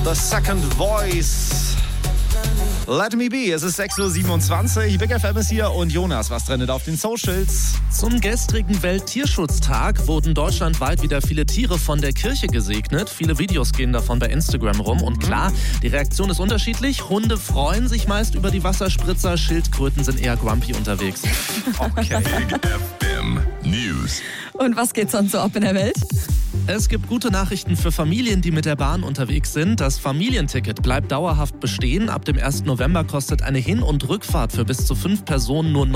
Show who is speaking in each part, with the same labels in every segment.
Speaker 1: The Second Voice. Let me be. Es ist 6.27 Uhr. Big FM ist hier und Jonas, was trendet auf den Socials?
Speaker 2: Zum gestrigen Welttierschutztag wurden deutschlandweit wieder viele Tiere von der Kirche gesegnet. Viele Videos gehen davon bei Instagram rum. Und klar, die Reaktion ist unterschiedlich. Hunde freuen sich meist über die Wasserspritzer. Schildkröten sind eher grumpy unterwegs.
Speaker 1: Okay.
Speaker 3: Big FM News.
Speaker 4: Und was geht sonst so ab in der Welt?
Speaker 2: Es gibt gute Nachrichten für Familien, die mit der Bahn unterwegs sind. Das Familienticket bleibt dauerhaft bestehen. Ab dem 1. November kostet eine Hin- und Rückfahrt für bis zu 5 Personen nur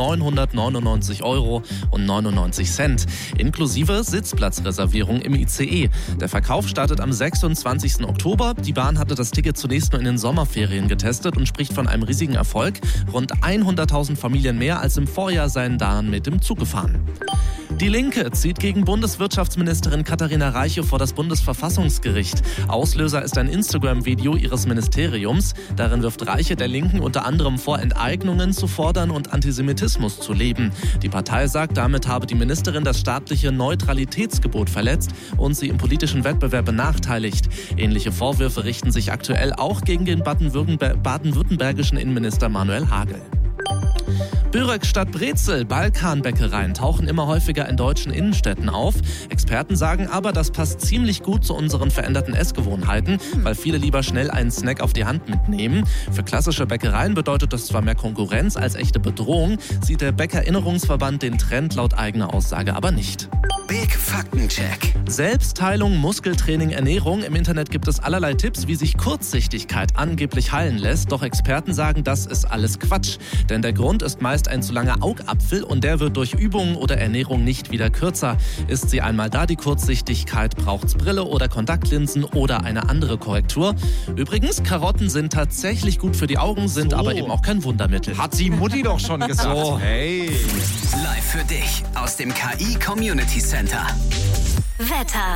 Speaker 2: 999,99 €, inklusive Sitzplatzreservierung im ICE. Der Verkauf startet am 26. Oktober. Die Bahn hatte das Ticket zunächst nur in den Sommerferien getestet und spricht von einem riesigen Erfolg. Rund 100.000 Familien mehr als im Vorjahr seien daran mit dem Zug gefahren. Die Linke zieht gegen Bundeswirtschaftsministerin Katharina Reiche vor das Bundesverfassungsgericht. Auslöser ist ein Instagram-Video ihres Ministeriums. Darin wirft Reiche der Linken unter anderem vor, Enteignungen zu fordern und Antisemitismus zu leben. Die Partei sagt, damit habe die Ministerin das staatliche Neutralitätsgebot verletzt und sie im politischen Wettbewerb benachteiligt. Ähnliche Vorwürfe richten sich aktuell auch gegen den baden-württembergischen Innenminister Manuel Hagel. Börek statt Brezel, Balkanbäckereien tauchen immer häufiger in deutschen Innenstädten auf. Experten sagen aber, das passt ziemlich gut zu unseren veränderten Essgewohnheiten, weil viele lieber schnell einen Snack auf die Hand mitnehmen. Für klassische Bäckereien bedeutet das zwar mehr Konkurrenz als echte Bedrohung, sieht der Bäckerinnerungsverband den Trend laut eigener Aussage aber nicht.
Speaker 5: Big Faktencheck.
Speaker 2: Selbstheilung, Muskeltraining, Ernährung. Im Internet gibt es allerlei Tipps, wie sich Kurzsichtigkeit angeblich heilen lässt. Doch Experten sagen, das ist alles Quatsch. Denn der Grund ist meist ein zu langer Augapfel und der wird durch Übungen oder Ernährung nicht wieder kürzer. Ist sie einmal da, die Kurzsichtigkeit, braucht's Brille oder Kontaktlinsen oder eine andere Korrektur. Übrigens, Karotten sind tatsächlich gut für die Augen, sind aber eben auch kein Wundermittel.
Speaker 1: Hat sie Mutti doch schon gesagt.
Speaker 2: So.
Speaker 1: Hey.
Speaker 5: Live für dich aus dem KI Community Center.
Speaker 6: Wetter.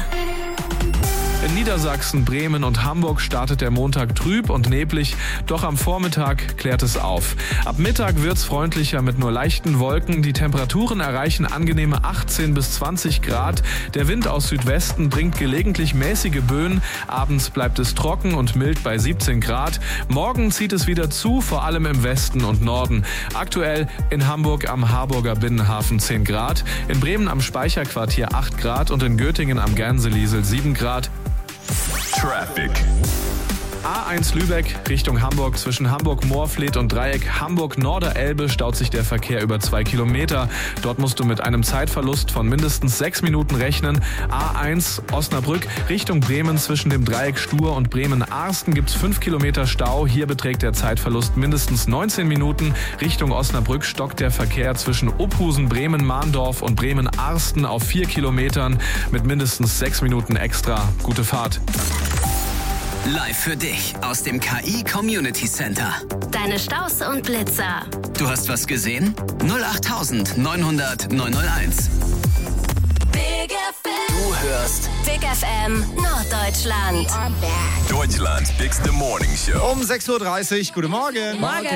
Speaker 7: In Niedersachsen, Bremen und Hamburg startet der Montag trüb und neblig, doch am Vormittag klärt es auf. Ab Mittag wird's freundlicher mit nur leichten Wolken. Die Temperaturen erreichen angenehme 18 bis 20 Grad. Der Wind aus Südwesten bringt gelegentlich mäßige Böen. Abends bleibt es trocken und mild bei 17 Grad. Morgen zieht es wieder zu, vor allem im Westen und Norden. Aktuell in Hamburg am Harburger Binnenhafen 10 Grad, in Bremen am Speicherquartier 8 Grad und in Göttingen am Gänseliesel 7 Grad.
Speaker 3: Traffic.
Speaker 7: A1 Lübeck Richtung Hamburg zwischen Hamburg-Moorfleet und Dreieck Hamburg-Norderelbe staut sich der Verkehr über 2 Kilometer. Dort musst du mit einem Zeitverlust von mindestens 6 Minuten rechnen. A1 Osnabrück Richtung Bremen zwischen dem Dreieck Stur und Bremen-Arsten gibt's 5 Kilometer Stau. Hier beträgt der Zeitverlust mindestens 19 Minuten. Richtung Osnabrück stockt der Verkehr zwischen Ophusen, Bremen-Mahndorf und Bremen-Arsten auf 4 Kilometern mit mindestens 6 Minuten extra. Gute Fahrt.
Speaker 5: Live für dich aus dem KI Community Center.
Speaker 6: Deine Staus und Blitzer.
Speaker 5: Du hast was gesehen? 08900 901.
Speaker 6: Big FM.
Speaker 5: Du hörst
Speaker 6: Big FM Norddeutschland.
Speaker 3: Deutschlands bigste Morning Show.
Speaker 1: Um 6.30 Uhr. Guten Morgen.
Speaker 4: Morgen.